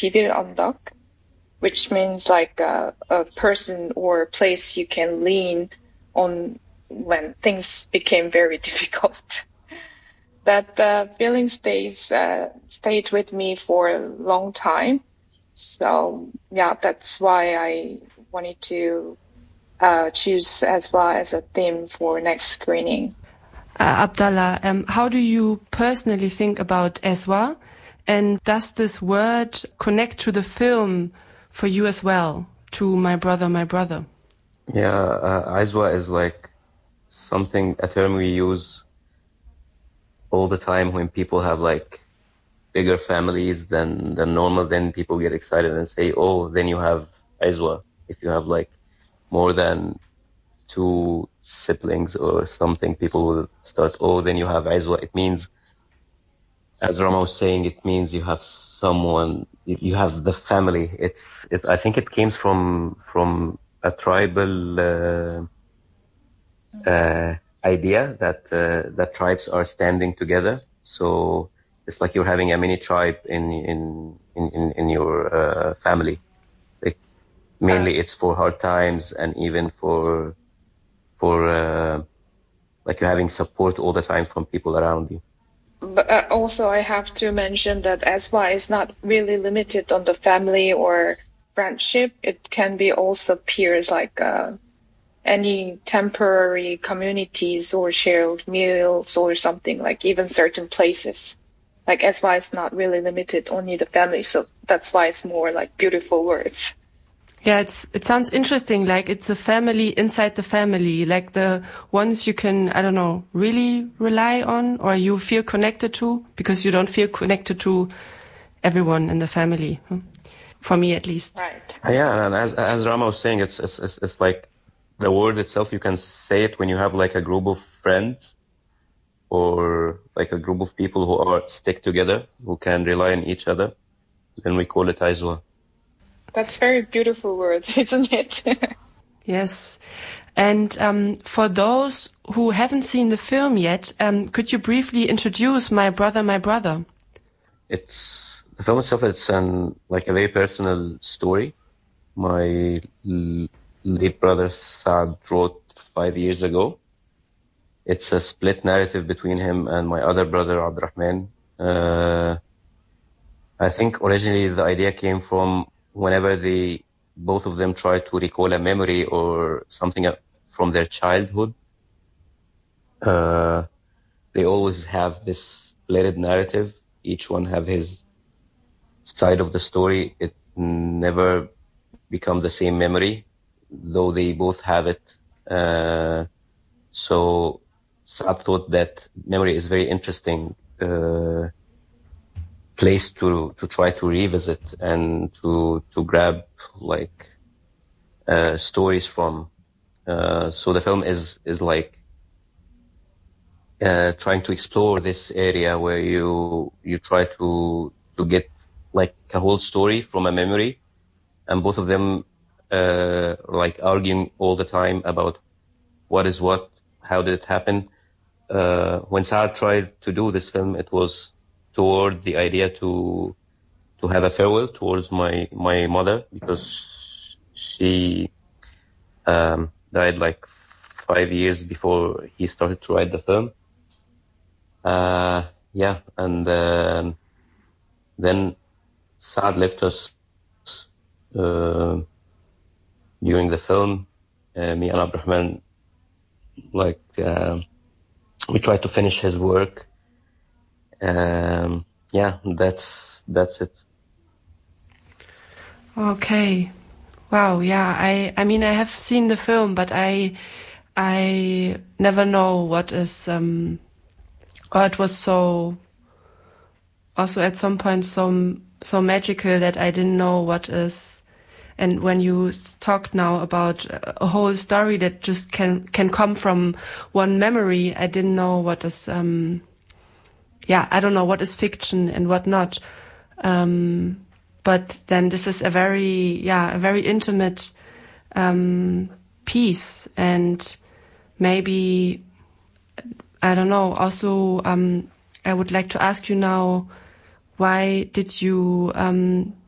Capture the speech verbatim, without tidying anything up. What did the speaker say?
비빌언덕, which means like a, a person or place you can lean on when things became very difficult. That uh, feeling stays uh, stayed with me for a long time. So yeah, that's why I wanted to uh, choose Ezwa as a theme for next screening. Uh, Abdallah, um, how do you personally think about Ezwa? And does this word connect to the film for you as well, to My Brother, My Brother? Yeah, uh, Ezwa is like something, a term we use all the time when people have like bigger families than, than normal. Then people get excited and say, oh, then you have Ezwa. If you have like more than two siblings or something, people will start, oh, then you have Ezwa. It means, as Rama was saying, it means you have someone, you have the family. It's, it, I think it came from, from a tribal, uh, uh, idea that, uh, that tribes are standing together. So it's like you're having a mini tribe in, in, in, in your, uh, family. Like, mainly it's for hard times and even for, for, uh, like you're having support all the time from people around you. But uh, also I have to mention that Ezwa is not really limited on the family or friendship. It can be also peers, like uh, any temporary communities or shared meals or something, like even certain places. Like Ezwa is not really limited only the family, so that's why it's more like beautiful words. Yeah, it's it sounds interesting, like it's a family inside the family, like the ones you can, I don't know, really rely on or you feel connected to, because you don't feel connected to everyone in the family, for me at least. Right. Yeah, and as as Rama was saying, it's it's it's, it's like the word itself, you can say it when you have like a group of friends or like a group of people who are stick together, who can rely on each other, then we call it Ezwa. That's very beautiful words, isn't it? Yes. And um, for those who haven't seen the film yet, um, could you briefly introduce My Brother, My Brother? It's the film itself. It's an like a very personal story. My l- late brother Saad wrote five years ago. It's a split narrative between him and my other brother Abdurrahman. Uh, I think originally the idea came from whenever they, both of them try to recall a memory or something from their childhood, uh, they always have this split narrative. Each one have his side of the story. It never become the same memory, though they both have it. Uh, so Saad thought that memory is very interesting, uh, place to to try to revisit and to to grab like uh, stories from. Uh, so the film is is like uh, trying to explore this area where you you try to to get like a whole story from a memory, and both of them uh, like arguing all the time about what is what, how did it happen. Uh, when Saad tried to do this film, it was toward the idea to to have a farewell towards my my mother, because she um, died like five years before he started to write the film. Uh, yeah, and um, then Saad left us uh, during the film. Uh, me and Abdurrahman, like uh, we tried to finish his work. Um, yeah, that's that's it. Okay. Wow, yeah. I I mean I have seen the film, but I I never know what is um or it was so also at some point so so magical that I didn't know what is. And when you talked now about a whole story that just can can come from one memory, I didn't know what is um yeah, I don't know what is fiction and what not. Um But then this is a very, yeah, a very intimate um, piece, and maybe, I don't know. Also, um, I would like to ask you now, why did you um,